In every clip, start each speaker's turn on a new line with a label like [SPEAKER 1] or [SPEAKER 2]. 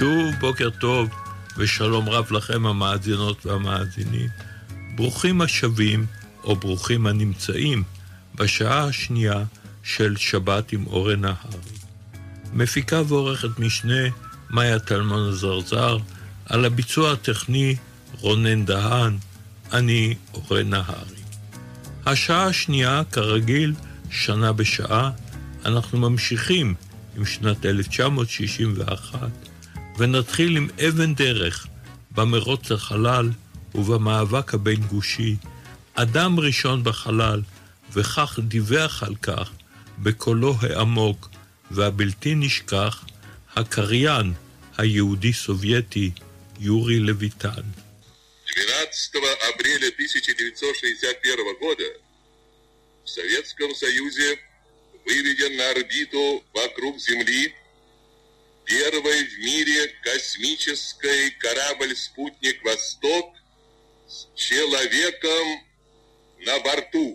[SPEAKER 1] שוב בוקר טוב ושלום רב לכם המאזינות והמאזינים. ברוכים השבים או ברוכים הנמצאים בשעה השנייה של שבת עם אורן נהרי. מפיקה ועורכת משנה מאיה טלמון זרזר, על הביצוע הטכני רונן דהן, אני אורן נהרי. השעה השנייה כרגיל שנה בשעה, אנחנו ממשיכים עם שנת 1961 ונתחיל עם אבן דרך במרוץ לחלל ובמאבק הבין גושי, אדם ראשון בחלל, וכך דיווח על כך בקולו העמוק והבלתי נשכח הקריין היהודי-סובייטי יורי לויטן.
[SPEAKER 2] 12 апреля 1961 года в Советском Союзе выведен на орбиту вокруг Земли первый в мире космический корабль-спутник «Восток» с человеком на борту.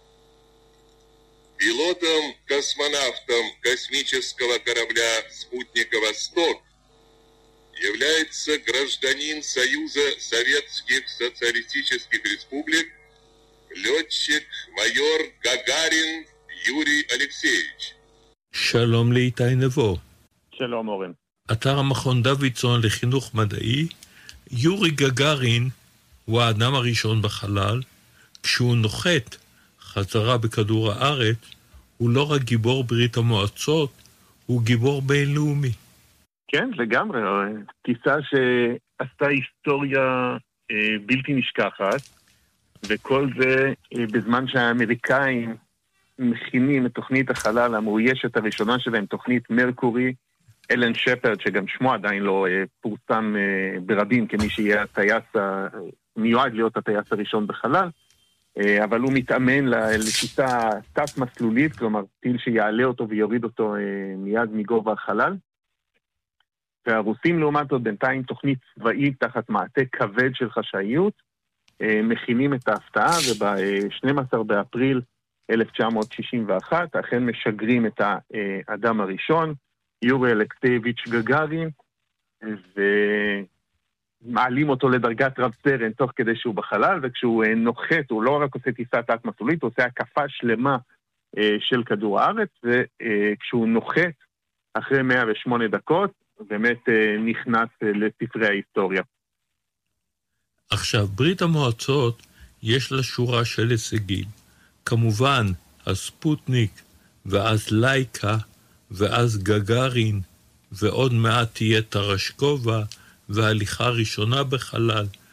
[SPEAKER 2] Пилотом-космонавтом космического корабля «Спутника «Восток» является гражданин Союза Советских Социалистических Республик, летчик-майор Гагарин Юрий Алексеевич.
[SPEAKER 1] שלום לאיתי נבו.
[SPEAKER 3] שלום אורן.
[SPEAKER 1] אתר המכון דוידסון לחינוך מדעי, יורי גגארין הוא האדם הראשון בחלל. כשהוא נוחת חזרה בכדור הארץ, הוא לא רק גיבור ברית המועצות, הוא גיבור בינלאומי.
[SPEAKER 3] כן, לגמרי. טיסה שעשתה היסטוריה בלתי נשכחת, וכל זה בזמן שהאמריקאים מכינים את תוכנית החלל המאוישת הראשונה שלהם, תוכנית מרקורי. אלן שפרד, שגם שמו עדיין לא פורסם ברבים כמי שיהיה הטייס, מיועד להיות הטייס הראשון בחלל, אבל הוא מתאמן לטיסה תת-מסלולית, כלומר טיל שיעלה אותו ויוריד אותו מיד מגובה החלל. והרוסים לעומת זאת בינתיים תוכנית צבאית תחת מעטה כבד של חשאיות, מכינים את ההפתעה, וב-12 באפריל 1961 אכן משגרים את האדם הראשון, יורי אלכסייביץ' גגארין, ומעלים אותו לדרגת רב סרן תוך כדי שהוא בחלל, וכשהוא נוחת, הוא לא רק עושה טיסה תת-מסלולית, הוא עושה הקפה שלמה של כדור הארץ, וכשהוא נוחת אחרי 108 דקות, באמת נכנס לספרי ההיסטוריה.
[SPEAKER 1] עכשיו, ברית המועצות יש לה שורה של הישגים. כמובן, הספוטניק, ואז לייקה, ואז גגארין, ועוד מעט תהיה טרשקובה, וההליכה הראשונה בחלל.